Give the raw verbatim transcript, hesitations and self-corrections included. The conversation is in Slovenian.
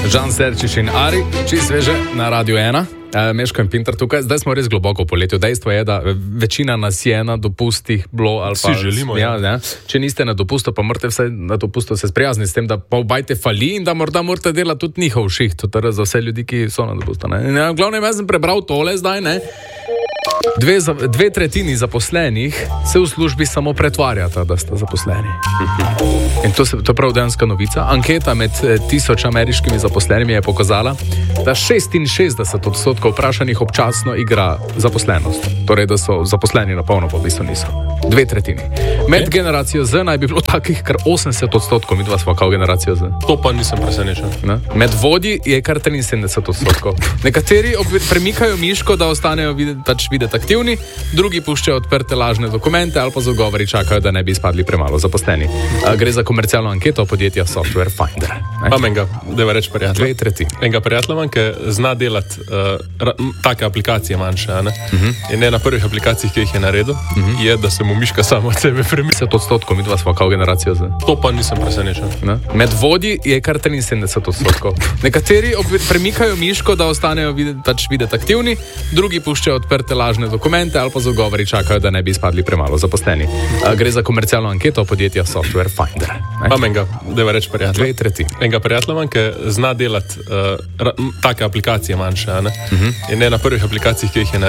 Žan Serčič in Ari, čisto sveže na Radiu ena. Uh, Meško in Pinter tukaj. Zdaj smo res globoko v poletju. Dejstvo je, da večina nas je na dopustih bilo ali pa... Vsi želimo, ja. ja. Če niste na dopustu, pa morate vse na dopustu se sprijazni s tem, da pa obajte fali in da morda morate delati tudi njihov šiht, torej za vse ljudi, ki so na dopustu. Ne? Ja, glavno, jaz sem prebral tole zdaj, ne? Dve, dve tretjini zaposlenih se v službi samo pretvarjata, da sta zaposleni. In to, se, to je prav dejanska novica. Anketa med tisoč ameriškimi zaposlenimi je pokazala, da šestinšestdeset odstotkov vprašanih občasno igra zaposlenost. Torej, da so zaposleni na polno, pa v bistvu niso. Dve tretjini. Med generacijo Z naj bi bilo takih kar osemdeset odstotkov, mi dva smo kao generacijo Z. To pa nisem presenečen. Ne? Med vodji je kar triinsedemdeset odstotkov. Nekateri premikajo miško, da ostanejo videti, pač videti aktivni, drugi puščajo odprte lažne dokumente ali pa z ugovori čakajo, da ne bi izpadli premalo zaposleni. A, gre za komercialno anketo podjetja Software Finder. Pa menga, deva reči prijatelj. Dve tretjini. Enega prijatelja manj, ki zna delati uh, take aplikacije manjše, ne? Uh-huh. In ena prvih aplikacij, ki jih je naredil, uh-huh. je, da se mu miška samo od sebe premika. deset odstotkov, mi dva smo kao generacijo Z. To pa nisem presenečen. Ne? Med vodji je kar triinsedemdeset odstotkov. Nekateri premikajo miško, da ostanejo videti, pač videti aktivni, drugi puščajo odprte lažne dokumente ali pa z ugovori čakajo, da ne bi izpadli premalo zaposleni. A, gre za komercialno anketo podjetja Software Finder. Ne? Pa menga, deva reči prijatelj. Dve tretjini. Enega prijatelja manj, ki zna delati uh, take aplikacije manjše, ne? Uh-huh. In ena prvih aplikacij, ki jih je naredil,